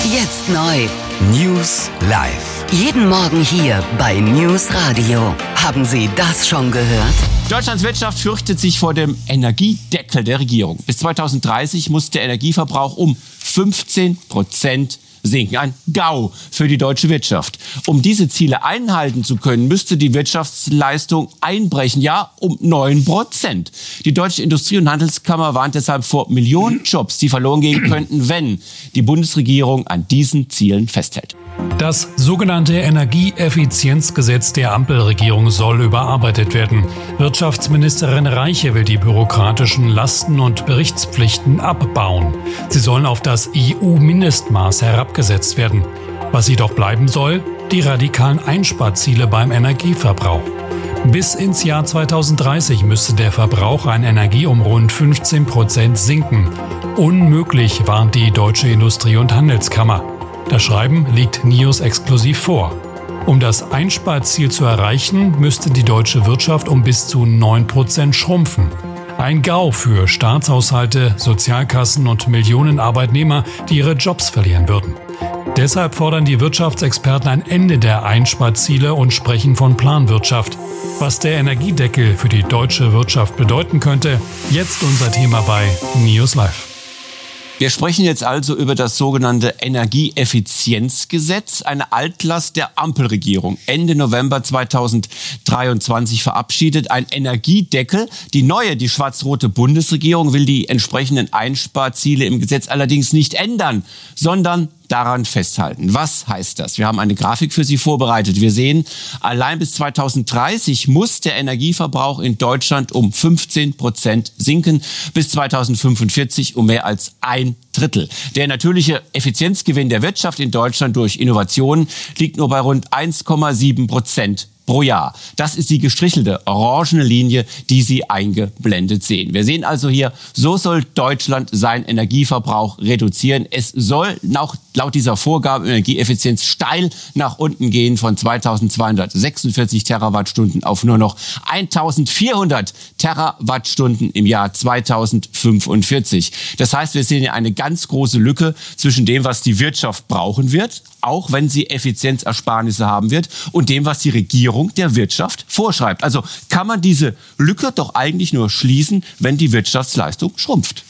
Jetzt neu. News Live. Jeden Morgen hier bei News Radio. Haben Sie das schon gehört? Deutschlands Wirtschaft fürchtet sich vor dem Energiedeckel der Regierung. Bis 2030 muss der Energieverbrauch um 15% sinken. Ein GAU für die deutsche Wirtschaft. Um diese Ziele einhalten zu können, müsste die Wirtschaftsleistung einbrechen. Ja, um 9%. Die Deutsche Industrie- und Handelskammer warnt deshalb vor Millionen Jobs, die verloren gehen könnten, wenn die Bundesregierung an diesen Zielen festhält. Das sogenannte Energieeffizienzgesetz der Ampelregierung soll überarbeitet werden. Wirtschaftsministerin Reiche will die bürokratischen Lasten und Berichtspflichten abbauen. Sie sollen auf das EU-Mindestmaß herabgesetzt werden. Was jedoch bleiben soll, die radikalen Einsparziele beim Energieverbrauch. Bis ins Jahr 2030 müsste der Verbrauch an Energie um rund 15% sinken. Unmöglich, warnt die Deutsche Industrie- und Handelskammer. Das Schreiben liegt NIOS exklusiv vor. Um das Einsparziel zu erreichen, müsste die deutsche Wirtschaft um bis zu 9% schrumpfen. Ein GAU für Staatshaushalte, Sozialkassen und Millionen Arbeitnehmer, die ihre Jobs verlieren würden. Deshalb fordern die Wirtschaftsexperten ein Ende der Einsparziele und sprechen von Planwirtschaft. Was der Energiedeckel für die deutsche Wirtschaft bedeuten könnte, jetzt unser Thema bei News Live. Wir sprechen jetzt also über das sogenannte Energieeffizienzgesetz, eine Altlast der Ampelregierung. Ende November 2023 verabschiedet, ein Energiedeckel. Die neue, die schwarz-rote Bundesregierung will die entsprechenden Einsparziele im Gesetz allerdings nicht ändern, sondern daran festhalten. Was heißt das? Wir haben eine Grafik für Sie vorbereitet. Wir sehen, allein bis 2030 muss der Energieverbrauch in Deutschland um 15% sinken, bis 2045 um mehr als 1/3. Der natürliche Effizienzgewinn der Wirtschaft in Deutschland durch Innovationen liegt nur bei rund 1,7% pro Jahr. Das ist die gestrichelte orangene Linie, die Sie eingeblendet sehen. Wir sehen also hier, so soll Deutschland seinen Energieverbrauch reduzieren. Es soll laut dieser Vorgabe Energieeffizienz steil nach unten gehen von 2246 Terawattstunden auf nur noch 1400 Terawattstunden im Jahr 2045. Das heißt, wir sehen hier eine ganz große Lücke zwischen dem, was die Wirtschaft brauchen wird, auch wenn sie Effizienzersparnisse haben wird, und dem, was die Regierung der Wirtschaft vorschreibt. Also kann man diese Lücke doch eigentlich nur schließen, wenn die Wirtschaftsleistung schrumpft.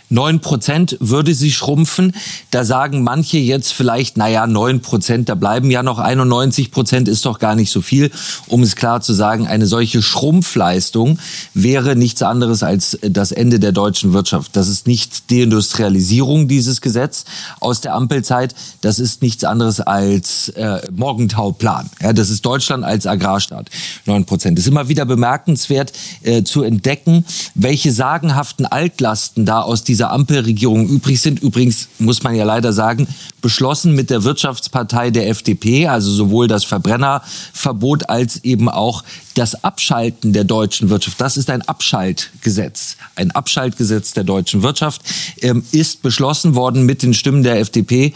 9% würde sie schrumpfen. Da sagen manche jetzt vielleicht, 9%, da bleiben ja noch 91%, ist doch gar nicht so viel. Um es klar zu sagen, eine solche Schrumpfleistung wäre nichts anderes als das Ende der deutschen Wirtschaft. Das ist nicht Deindustrialisierung, dieses Gesetz aus der Ampelzeit. Das ist nichts anderes als Morgenthau-Plan. Ja, das ist Deutschland als Agrarstaat. 9%. Es ist immer wieder bemerkenswert zu entdecken, welche sagenhaften Altlasten da aus dieser Ampelregierung übrig sind. Übrigens muss man ja leider sagen, beschlossen mit der Wirtschaftspartei der FDP, also sowohl das Verbrennerverbot als eben auch das Abschalten der deutschen Wirtschaft. Das ist ein Abschaltgesetz. Ein Abschaltgesetz der deutschen Wirtschaft ist beschlossen worden mit den Stimmen der FDP,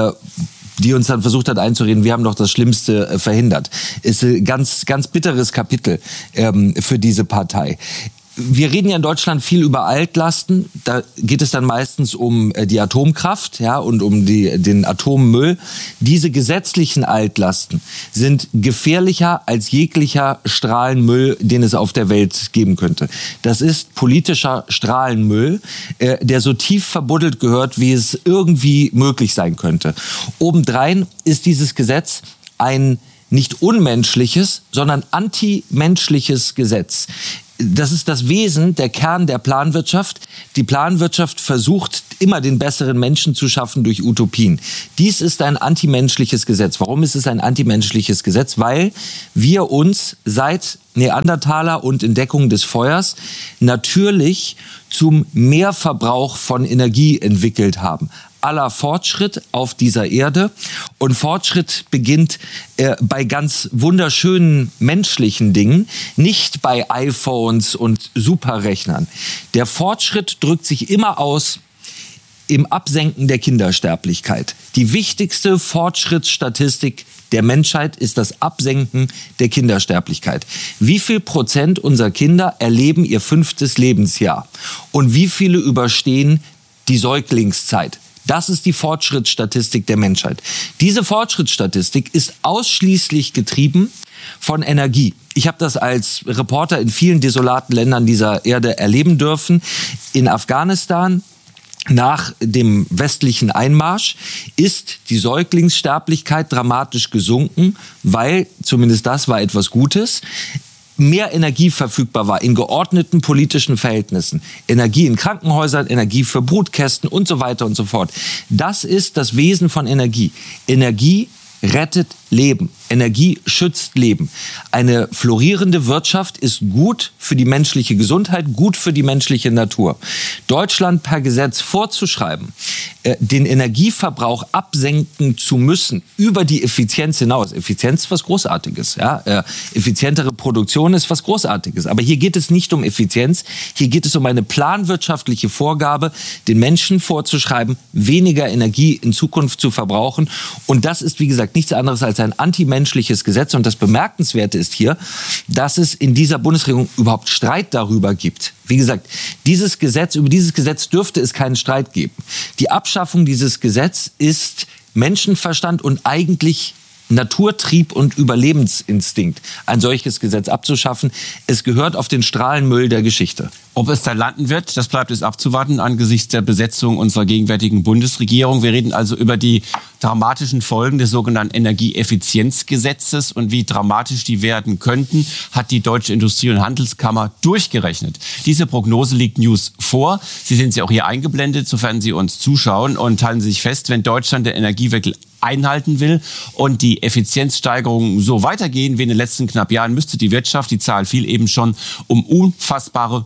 die uns dann versucht hat einzureden, wir haben doch das Schlimmste verhindert. Ist ein ganz, ganz bitteres Kapitel für diese Partei. Wir reden ja in Deutschland viel über Altlasten. Da geht es dann meistens um die Atomkraft, ja, und um den Atommüll. Diese gesetzlichen Altlasten sind gefährlicher als jeglicher Strahlenmüll, den es auf der Welt geben könnte. Das ist politischer Strahlenmüll, der so tief verbuddelt gehört, wie es irgendwie möglich sein könnte. Obendrein ist dieses Gesetz ein nicht unmenschliches, sondern antimenschliches Gesetz. Das ist das Wesen, der Kern der Planwirtschaft. Die Planwirtschaft versucht immer den besseren Menschen zu schaffen durch Utopien. Dies ist ein antimenschliches Gesetz. Warum ist es ein antimenschliches Gesetz? Weil wir uns seit Neandertaler und Entdeckung des Feuers natürlich zum Mehrverbrauch von Energie entwickelt haben. Aller Fortschritt auf dieser Erde. Und Fortschritt beginnt bei ganz wunderschönen menschlichen Dingen, nicht bei iPhones und Superrechnern. Der Fortschritt drückt sich immer aus im Absenken der Kindersterblichkeit. Die wichtigste Fortschrittsstatistik der Menschheit ist das Absenken der Kindersterblichkeit. Wie viel Prozent unserer Kinder erleben ihr 5. Lebensjahr? Und wie viele überstehen die Säuglingszeit? Das ist die Fortschrittsstatistik der Menschheit. Diese Fortschrittsstatistik ist ausschließlich getrieben von Energie. Ich habe das als Reporter in vielen desolaten Ländern dieser Erde erleben dürfen. In Afghanistan, nach dem westlichen Einmarsch, ist die Säuglingssterblichkeit dramatisch gesunken, weil, zumindest das war etwas Gutes, mehr Energie verfügbar war in geordneten politischen Verhältnissen. Energie in Krankenhäusern, Energie für Brutkästen und so weiter und so fort. Das ist das Wesen von Energie. Energie rettet Leben. Energie schützt Leben. Eine florierende Wirtschaft ist gut für die menschliche Gesundheit, gut für die menschliche Natur. Deutschland per Gesetz vorzuschreiben, den Energieverbrauch absenken zu müssen über die Effizienz hinaus. Effizienz ist was Großartiges. Ja? Effizientere Produktion ist was Großartiges. Aber hier geht es nicht um Effizienz. Hier geht es um eine planwirtschaftliche Vorgabe, den Menschen vorzuschreiben, weniger Energie in Zukunft zu verbrauchen. Und das ist, wie gesagt, nichts anderes als ein antimenschliches Gesetz. Und das Bemerkenswerte ist hier, dass es in dieser Bundesregierung überhaupt Streit darüber gibt. Wie gesagt, über dieses Gesetz dürfte es keinen Streit geben. Die Abschaffung dieses Gesetzes ist Menschenverstand und eigentlich Naturtrieb und Überlebensinstinkt, ein solches Gesetz abzuschaffen. Es gehört auf den Strahlenmüll der Geschichte. Ob es da landen wird, das bleibt es abzuwarten angesichts der Besetzung unserer gegenwärtigen Bundesregierung. Wir reden also über die dramatischen Folgen des sogenannten Energieeffizienzgesetzes und wie dramatisch die werden könnten, hat die Deutsche Industrie- und Handelskammer durchgerechnet. Diese Prognose liegt News vor. Sie sind ja auch hier eingeblendet, sofern Sie uns zuschauen, und halten Sie sich fest, wenn Deutschland den Energiewechsel einhalten will und die Effizienzsteigerungen so weitergehen wie in den letzten knapp Jahren, müsste die Wirtschaft, die Zahl fiel eben schon, um unfassbare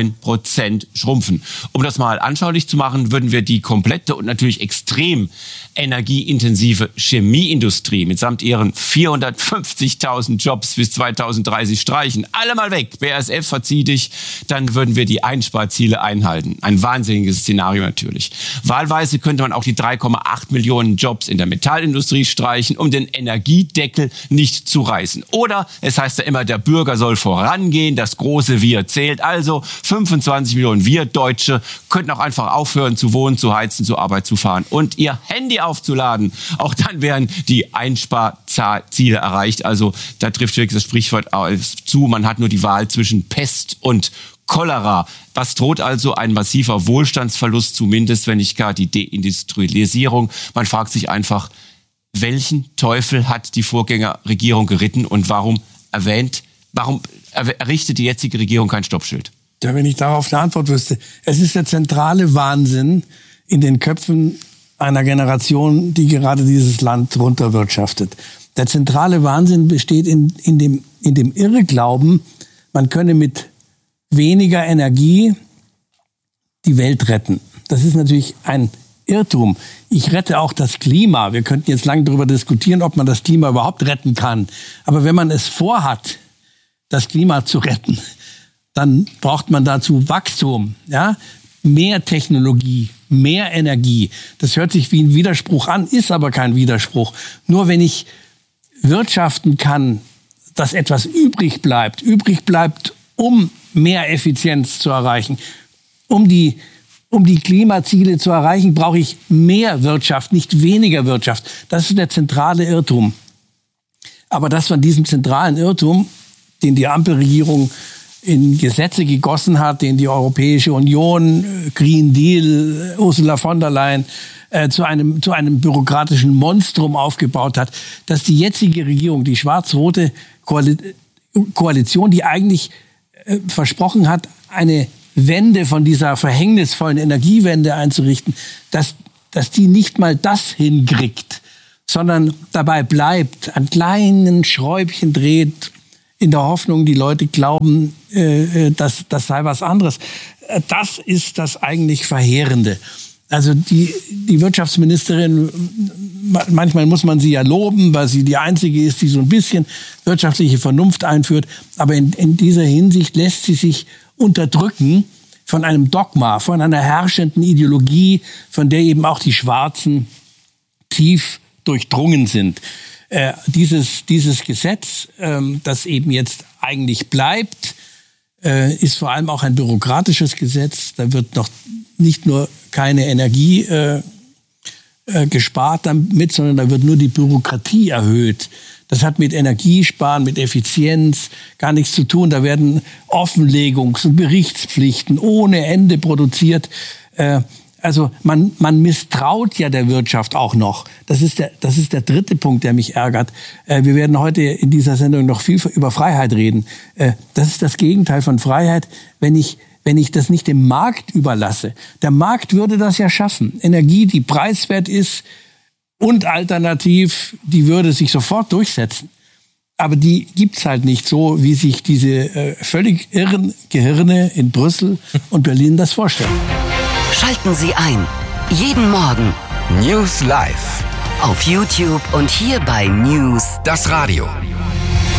9% schrumpfen. Um das mal anschaulich zu machen, würden wir die komplette und natürlich extrem energieintensive Chemieindustrie mitsamt ihren 450.000 Jobs bis 2030 streichen. Alle mal weg. BASF, verzieh dich. Dann würden wir die Einsparziele einhalten. Ein wahnsinniges Szenario natürlich. Wahlweise könnte man auch die 3,8 Millionen Jobs in der Metallindustrie streichen, um den Energiedeckel nicht zu reißen. Oder es heißt ja immer, der Bürger soll vorangehen, das große Wir zählt. Also 25 Millionen wir Deutsche könnten auch einfach aufhören zu wohnen, zu heizen, zur Arbeit zu fahren und ihr Handy aufzuladen. Auch dann wären die Einsparziele erreicht. Also da trifft wirklich das Sprichwort zu, man hat nur die Wahl zwischen Pest und Cholera. Was droht also? Ein massiver Wohlstandsverlust, zumindest wenn nicht gar die Deindustrialisierung. Man fragt sich einfach, welchen Teufel hat die Vorgängerregierung geritten und warum errichtet die jetzige Regierung kein Stoppschild? Ja, wenn ich darauf eine Antwort wüsste. Es ist der zentrale Wahnsinn in den Köpfen einer Generation, die gerade dieses Land runterwirtschaftet. Der zentrale Wahnsinn besteht in dem Irrglauben, man könne mit weniger Energie die Welt retten. Das ist natürlich ein Irrtum. Ich rette auch das Klima. Wir könnten jetzt lange darüber diskutieren, ob man das Klima überhaupt retten kann. Aber wenn man es vorhat, das Klima zu retten, dann braucht man dazu Wachstum, ja? Mehr Technologie, mehr Energie. Das hört sich wie ein Widerspruch an, ist aber kein Widerspruch. Nur wenn ich wirtschaften kann, dass etwas übrig bleibt, um mehr Effizienz zu erreichen, um die Klimaziele zu erreichen, brauche ich mehr Wirtschaft, nicht weniger Wirtschaft. Das ist der zentrale Irrtum. Aber dass von diesem zentralen Irrtum, den die Ampelregierung in Gesetze gegossen hat, den die Europäische Union, Green Deal, Ursula von der Leyen zu einem bürokratischen Monstrum aufgebaut hat, dass die jetzige Regierung, die schwarz-rote Koalition, die eigentlich versprochen hat, eine Wende von dieser verhängnisvollen Energiewende einzurichten, dass die nicht mal das hinkriegt, sondern dabei bleibt, an kleinen Schräubchen dreht, in der Hoffnung, die Leute glauben, das sei was anderes. Das ist das eigentlich Verheerende. Also die Wirtschaftsministerin, manchmal muss man sie ja loben, weil sie die Einzige ist, die so ein bisschen wirtschaftliche Vernunft einführt. Aber in dieser Hinsicht lässt sie sich unterdrücken von einem Dogma, von einer herrschenden Ideologie, von der eben auch die Schwarzen tief durchdrungen sind. Dieses Gesetz, das eben jetzt eigentlich bleibt, ist vor allem auch ein bürokratisches Gesetz. Da wird noch nicht nur keine Energie gespart damit, sondern da wird nur die Bürokratie erhöht. Das hat mit Energiesparen, mit Effizienz gar nichts zu tun. Da werden Offenlegungs- und Berichtspflichten ohne Ende produziert. Also man misstraut ja der Wirtschaft auch noch. Das ist der dritte Punkt, der mich ärgert. Wir werden heute in dieser Sendung noch viel über Freiheit reden. Das ist das Gegenteil von Freiheit, wenn ich das nicht dem Markt überlasse. Der Markt würde das ja schaffen. Energie, die preiswert ist, und alternativ, die würde sich sofort durchsetzen. Aber die gibt's halt nicht so, wie sich diese völlig irren Gehirne in Brüssel und Berlin das vorstellen. Schalten Sie ein. Jeden Morgen. News Live. Auf YouTube und hier bei News. Das Radio.